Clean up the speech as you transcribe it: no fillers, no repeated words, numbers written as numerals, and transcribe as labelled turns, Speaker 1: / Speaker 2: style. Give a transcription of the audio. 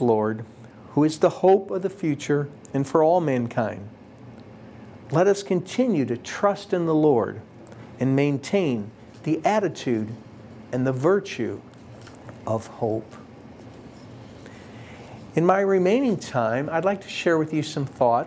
Speaker 1: Lord, who is the hope of the future and for all mankind. Let us continue to trust in the Lord and maintain the attitude and the virtue of hope. In my remaining time, I'd like to share with you some thoughts